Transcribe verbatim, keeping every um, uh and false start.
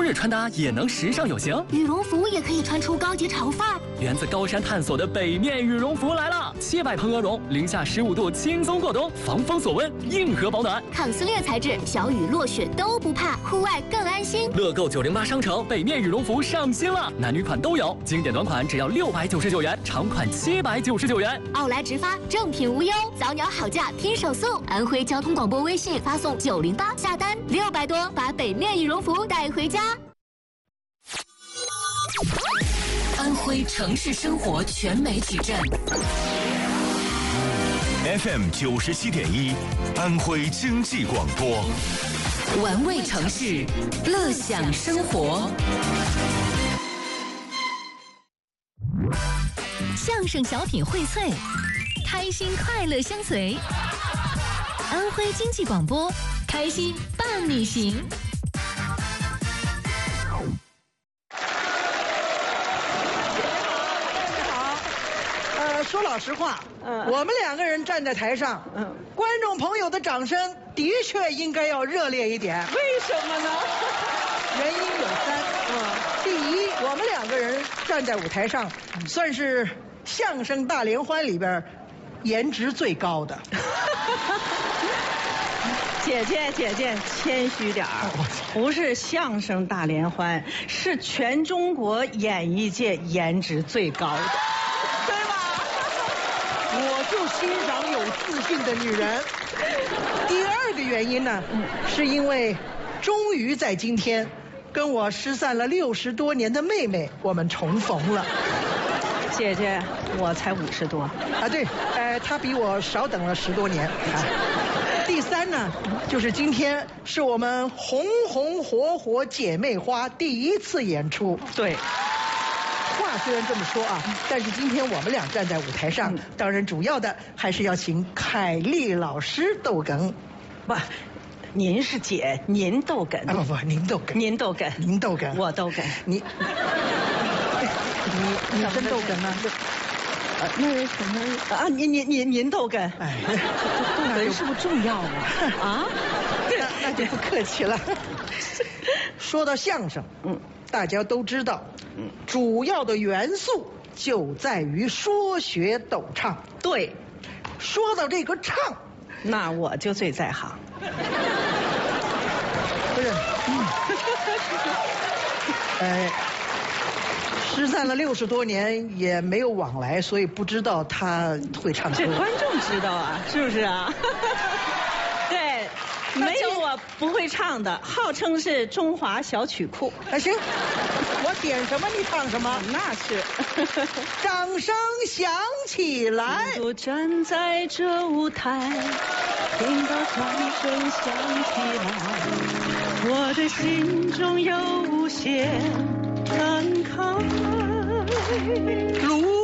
冬日穿搭也能时尚有型， 羽绒服也可以穿出高级潮范儿。 源自高山探索的北面羽绒服来了，七百蓬鹅绒，零下十五度轻松过冬，防风锁温，硬核保暖， 抗撕裂材质，小雨落雪都不怕，户外更安心。 乐购九零八商城北面羽绒服上新了，男女款都有，经典短款只要六百九十九元，长款七百九十九元。 奥莱直发，正品无忧，早鸟好价拼手速。安徽交通广播微信发送九零八下单六百多，把北面羽绒服带回家。 安徽城市生活全媒体站 F M 九十七点一，安徽经济广播， 玩味城市，乐享生活。 相声小品荟萃，开心快乐相随。安徽经济广播，开心伴你行。 说老实话，嗯，我们两个人站在台上，嗯，观众朋友的掌声的确应该要热烈一点。 为什么呢？ 原因有三。嗯，第一，我们两个人站在舞台上，算是相声大联欢里边颜值最高的。 姐姐，姐姐，谦虚点儿，不是相声大联欢，是全中国演艺界颜值最高的。 我就欣赏有自信的女人。第二个原因呢，是因为终于在今天，跟我失散了六十多年的妹妹，我们重逢了。 姐姐，我才五十多啊，对，呃，她比我少等了十多年。啊、第三呢，就是今天是我们红红火火姐妹花第一次演出。 对。 话虽然这么说啊，但是今天我们俩站在舞台上，嗯、当然主要的还是要请凯丽老师逗哏。 不，您是姐，您逗哏。 啊不不，您逗哏， 您逗哏， 您逗哏， 我逗哏。 你你你真逗哏呢？ 呃，那是什么啊？您您您您逗哏。哎，逗哏是不是重要啊？啊？ 那那就不客气了。说到相声，嗯，大家都知道。嗯，主要的元素就在于说学逗唱。 对， 说到这个唱， 那我就最在行。 不是，嗯，呃，失散了六十多年也没有往来，所以不知道他会唱歌。 这观众知道啊，是不是啊？对。没有我不会唱的，号称是中华小曲库。 还行，我点什么你唱什么。 那是。 掌声响起来。 独站在这舞台，听到掌声响起来，我的心中有无限感慨。 如